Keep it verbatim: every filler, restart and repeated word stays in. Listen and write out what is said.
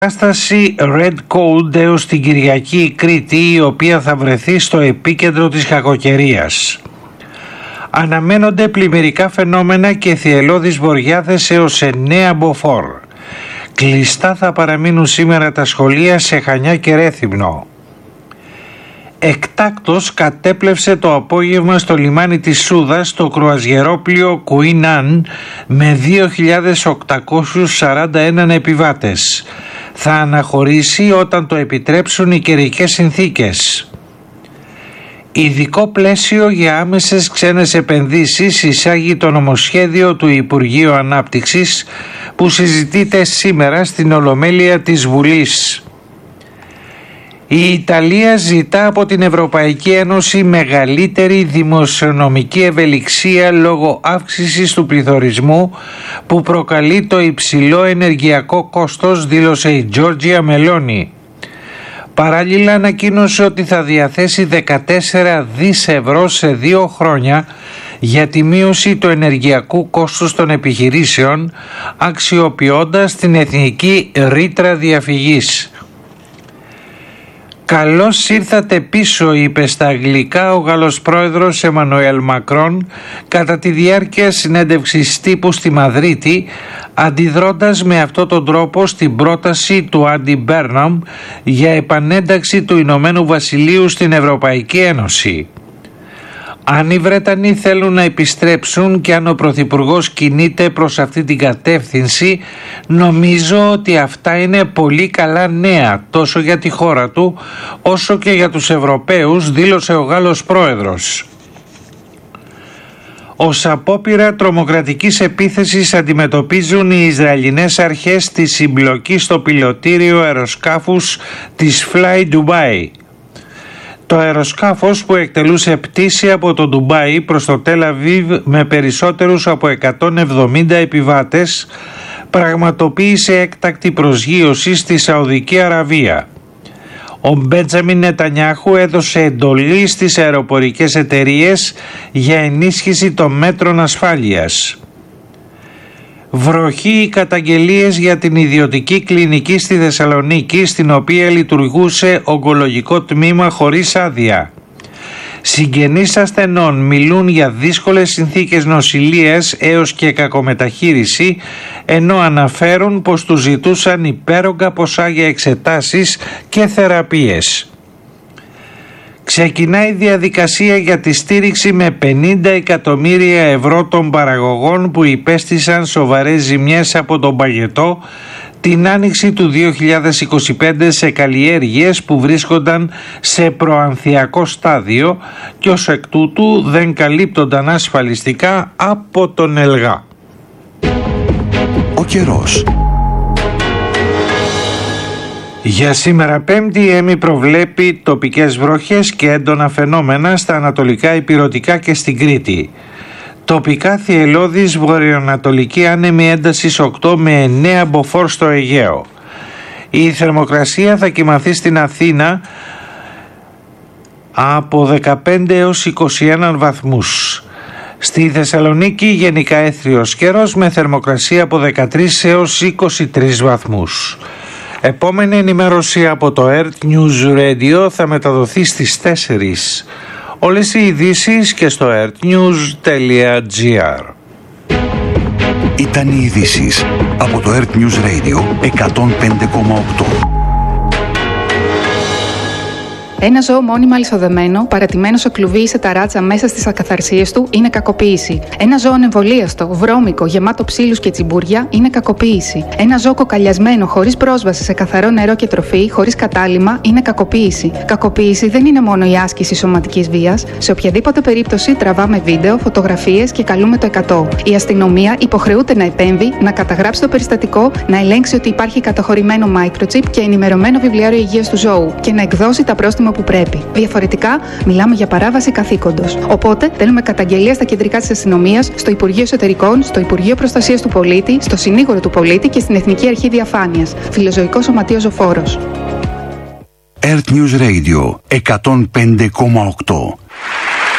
Κατάσταση Red Cold έως την Κυριακή Κρήτη, η οποία θα βρεθεί στο επίκεντρο της κακοκαιρίας. Αναμένονται πλημμυρικά φαινόμενα και θυελλώδεις βοριάδες έως εννέα μποφόρ. Κλειστά θα παραμείνουν σήμερα τα σχολεία σε Χανιά και Ρέθυμνο. Εκτάκτος κατέπλευσε το απόγευμα στο λιμάνι της Σούδας το κρουαζιερόπλοιο Queen Anne με δύο χιλιάδες οκτακόσιους σαράντα ένα επιβάτες. Θα αναχωρήσει όταν το επιτρέψουν οι καιρικές συνθήκες. Ειδικό πλαίσιο για άμεσες ξένες επενδύσεις εισάγει το νομοσχέδιο του Υπουργείου Ανάπτυξης που συζητείται σήμερα στην Ολομέλεια της Βουλής. Η Ιταλία ζητά από την Ευρωπαϊκή Ένωση μεγαλύτερη δημοσιονομική ευελιξία λόγω αύξησης του πληθωρισμού που προκαλεί το υψηλό ενεργειακό κόστος, δήλωσε η Τζόρτζια Μελόνι. Παράλληλα ανακοίνωσε ότι θα διαθέσει δεκατέσσερα δισεκατομμύρια ευρώ σε δύο χρόνια για τη μείωση του ενεργειακού κόστους των επιχειρήσεων, αξιοποιώντας την εθνική ρήτρα διαφυγής. «Καλώς ήρθατε πίσω», είπε στα αγγλικά ο Γάλλος πρόεδρος Εμμανουέλ Μακρόν κατά τη διάρκεια συνέντευξης τύπου στη Μαδρίτη, αντιδρώντας με αυτόν τον τρόπο στην πρόταση του Άντι Μπέρναμ για επανένταξη του Ηνωμένου Βασιλείου στην Ευρωπαϊκή Ένωση. Αν οι Βρετανοί θέλουν να επιστρέψουν και αν ο Πρωθυπουργός κινείται προς αυτή την κατεύθυνση, νομίζω ότι αυτά είναι πολύ καλά νέα τόσο για τη χώρα του όσο και για τους Ευρωπαίους, δήλωσε ο Γάλλος πρόεδρος. Ως απόπειρα τρομοκρατικής επίθεσης αντιμετωπίζουν οι Ισραηλινές αρχές τη συμπλοκή στο πιλωτήριο αεροσκάφους της Fly Dubai. Το αεροσκάφος που εκτελούσε πτήση από το Ντουμπάι προς το Τελ Αβίβ με περισσότερους από εκατόν εβδομήντα επιβάτες πραγματοποίησε έκτακτη προσγείωση στη Σαουδική Αραβία. Ο Μπέντζαμιν Νετανιάχου έδωσε εντολή στις αεροπορικές εταιρείες για ενίσχυση των μέτρων ασφάλειας. Βροχή οι καταγγελίες για την ιδιωτική κλινική στη Θεσσαλονίκη, στην οποία λειτουργούσε ογκολογικό τμήμα χωρίς άδεια. Συγγενείς ασθενών μιλούν για δύσκολες συνθήκες νοσηλείας έως και κακομεταχείριση, ενώ αναφέρουν πως τους ζητούσαν υπέρογκα ποσά για εξετάσεις και θεραπείες. Ξεκινάει η διαδικασία για τη στήριξη με πενήντα εκατομμύρια ευρώ των παραγωγών που υπέστησαν σοβαρές ζημιές από τον παγετό την άνοιξη του δύο χιλιάδες είκοσι πέντε σε καλλιέργειες που βρίσκονταν σε προανθιακό στάδιο και ως εκ τούτου δεν καλύπτονταν ασφαλιστικά από τον ΕΛΓΑ. Ο καιρός. Για σήμερα Πέμπτη η ΕΜΗ προβλέπει τοπικές βροχές και έντονα φαινόμενα στα ανατολικά ηπειρωτικά και στην Κρήτη. Τοπικά θυελλώδης βορειοανατολική άνεμη έντασης οκτώ με εννέα μποφόρ στο Αιγαίο. Η θερμοκρασία θα κυμανθεί στην Αθήνα από δεκαπέντε έως είκοσι ένα βαθμούς. Στη Θεσσαλονίκη γενικά έθριος καιρός με θερμοκρασία από δεκατρείς έως είκοσι τρεις βαθμούς. Επόμενη ενημέρωση από το Earth News Radio θα μεταδοθεί στις τέσσερις. Όλες οι ειδήσεις και στο earthnews.gr. Ήταν οι ειδήσεις από το Earth News Radio εκατόν πέντε κόμμα οκτώ. Ένα ζώο μόνιμα αλυσοδεμένο, παρατημένο σε κλουβί ή σε ταράτσα μέσα στις ακαθαρσίες του, είναι κακοποίηση. Ένα ζώο ανεμβολίαστο, βρώμικο, γεμάτο ψήλους και τσιμπούρια, είναι κακοποίηση. Ένα ζώο κοκαλιασμένο, χωρίς πρόσβαση σε καθαρό νερό και τροφή, χωρίς κατάλυμμα, είναι κακοποίηση. Κακοποίηση δεν είναι μόνο η άσκηση σωματικής βίας. Σε οποιαδήποτε περίπτωση τραβάμε βίντεο, φωτογραφίες και καλούμε το εκατό. Η αστυνομία υποχρεούται να επέμβει, να καταγράψει το περιστατικό, να ελέγξει ότι υπάρχει καταχωρημένο microchip και ενημερωμένο βιβλιάριο υγείας του ζώου και να εκδώσει τα πρόστιμα που πρέπει. Διαφορετικά, μιλάμε για παράβαση καθήκοντος. Οπότε, θέλουμε καταγγελία στα κεντρικά της αστυνομίας, στο Υπουργείο Εσωτερικών, στο Υπουργείο Προστασίας του Πολίτη, στο Συνήγορο του Πολίτη και στην Εθνική Αρχή Διαφάνειας. Φιλοζωικό Σωματείο Ζωφόρος. Earth News Radio εκατόν πέντε κόμμα οκτώ.